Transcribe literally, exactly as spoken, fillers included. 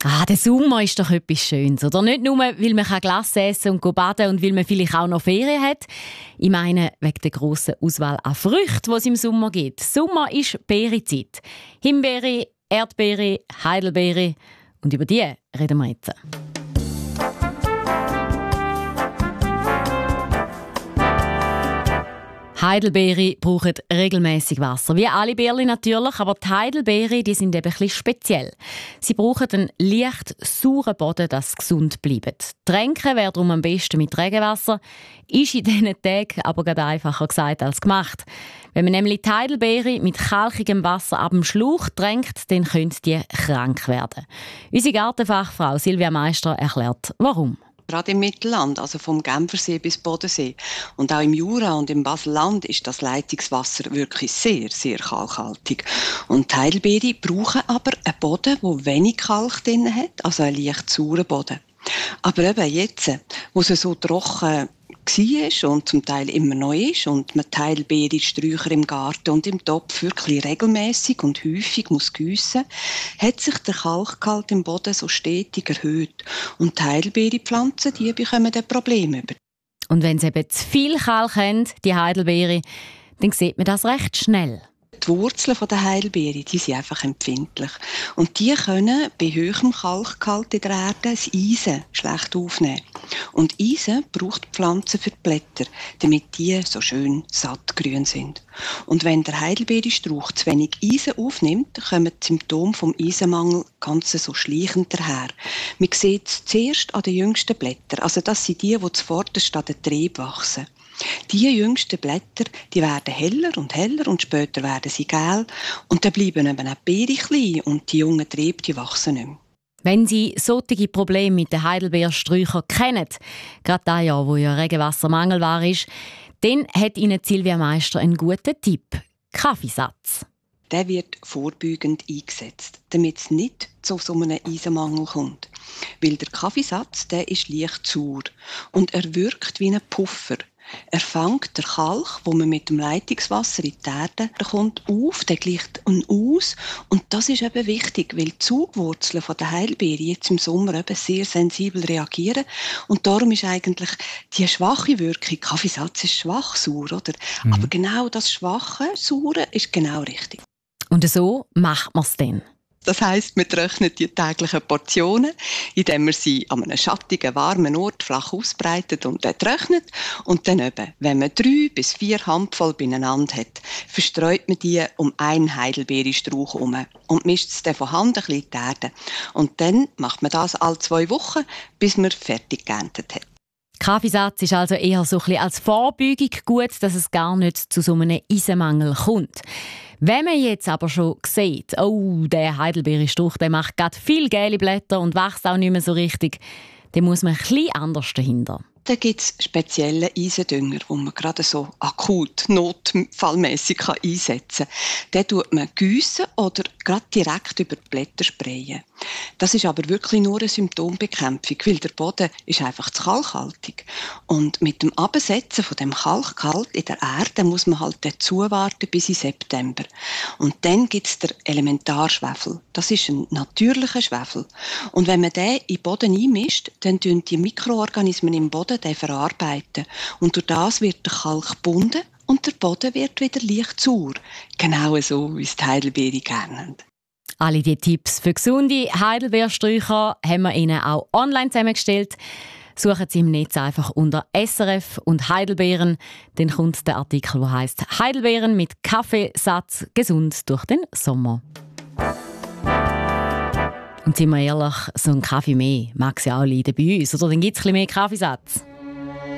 Ah, der Sommer ist doch etwas Schönes, oder? Nicht nur, weil man Glas essen und baden kann und weil man vielleicht auch noch Ferien hat. Ich meine, wegen der grossen Auswahl an Früchten, die es im Sommer gibt. Sommer ist Beerenzeit. Himbeere, Erdbeere, Heidelbeere. Und über die reden wir jetzt. Heidelbeere brauchen regelmäßig Wasser, wie alle Beeren natürlich, aber die Heidelbeere die sind eben ein bisschen speziell. Sie brauchen einen leicht sauren Boden, dass sie gesund bleiben. Tränken wäre darum am besten mit Regenwasser, ist in diesen Tagen aber gerade einfacher gesagt als gemacht. Wenn man nämlich die Heidelbeere mit kalkigem Wasser ab dem Schlauch tränkt, dann können die krank werden. Unsere Gartenfachfrau Silvia Meister erklärt, warum. Gerade im Mittelland, also vom Genfersee bis Bodensee und auch im Jura und im Baselland ist das Leitungswasser wirklich sehr, sehr kalkhaltig. Und die Heidelbeere brauchen aber einen Boden, der wenig Kalk drin hat, also einen leicht sauren Boden. Aber eben jetzt, wo es so trocken war und zum Teil immer noch ist und man die Heidelbeerensträucher im Garten und im Topf wirklich regelmäßig und häufig muss giessen, hat sich der Kalkgehalt im Boden so stetig erhöht. Und die Heidelbeerenpflanzen, die bekommen dann Probleme über. Und wenn sie eben zu viel Kalk haben, die Heidelbeere, dann sieht man das recht schnell. Die Wurzeln der Heidelbeere, die sind einfach empfindlich. Und die können bei hohem Kalkgehalt in der Erde das Eisen schlecht aufnehmen. Und Eisen braucht die Pflanze für die Blätter, damit die so schön sattgrün sind. Und wenn der Heidelbeerenstrauch zu wenig Eisen aufnimmt, kommen die Symptome vom Eisenmangel ganz so schleichend daher. Man sieht es zuerst an den jüngsten Blättern. Also das sind die, die zuvorderst an den Trieb wachsen. Die jüngsten Blätter, die werden heller und heller und später werden sie gel und dann bleiben eben auch die Beeren klein und die jungen Triebe, die wachsen nicht mehr. Wenn Sie solche Probleme mit den Heidelbeersträuchern kennen, gerade dieses Jahr, wo ja Regenwassermangel war, ist, dann hat Ihnen Silvia Meister einen guten Tipp. Kaffeesatz. Der wird vorbeugend eingesetzt, damit es nicht zu so einem Eisenmangel kommt. Weil der Kaffeesatz, der ist leicht sauer und er wirkt wie ein Puffer. Er fängt den Kalk, wo man mit dem Leitungswasser in die Erde kommt, auf, der gleicht ihn aus. Und das ist eben wichtig, weil die Zugwurzeln der Heidelbeere jetzt im Sommer eben sehr sensibel reagieren. Und darum ist eigentlich die schwache Wirkung, Kaffeesatz ist schwach sauer, oder? Mhm. Aber genau das schwache Saure ist genau richtig. Und so macht man es dann. Das heisst, man trocknet die täglichen Portionen, indem man sie an einem schattigen, warmen Ort flach ausbreitet und dann trocknet. Und dann eben, wenn man drei bis vier Handvoll beieinander hat, verstreut man die um einen Heidelbeerenstrauch herum und mischt es dann von Hand ein bisschen in die Erde. Und dann macht man das alle zwei Wochen, bis man fertig geerntet hat. Kaffeesatz ist also eher so ein bisschen als Vorbeugung gut, dass es gar nicht zu so einem Eisenmangel kommt. Wenn man jetzt aber schon sieht, oh, der Heidelbeerenstrauch, der macht gerade viel gelbe Blätter und wächst auch nicht mehr so richtig, dann muss man ein bisschen anders dahinter. Da gibt es spezielle Eisendünger, die man gerade so akut, notfallmässig einsetzen kann. Den tut man giessen oder gerade direkt über die Blätter sprayen. Das ist aber wirklich nur eine Symptombekämpfung, weil der Boden ist einfach zu kalkhaltig. Und mit dem Absetzen von dem Kalkgehalt in der Erde muss man halt dazu warten bis in September. Und dann gibt es den Elementarschwefel. Das ist ein natürlicher Schwefel. Und wenn man den in den Boden einmischt, dann tun die Mikroorganismen im Boden den verarbeiten. Und durch das wird der Kalk gebunden und der Boden wird wieder leicht sauer. Genau so, wie es die Heidelbeere gerne haben. Alle diese Tipps für gesunde Heidelbeersträucher haben wir Ihnen auch online zusammengestellt. Suchen Sie im Netz einfach unter S R F und Heidelbeeren. Dann kommt der Artikel, der heisst «Heidelbeeren mit Kaffeesatz gesund durch den Sommer». Und sind wir ehrlich, so ein Kaffee mehr mag es ja auch leiden bei uns. Oder dann gibt es ein bisschen mehr Kaffeesatz.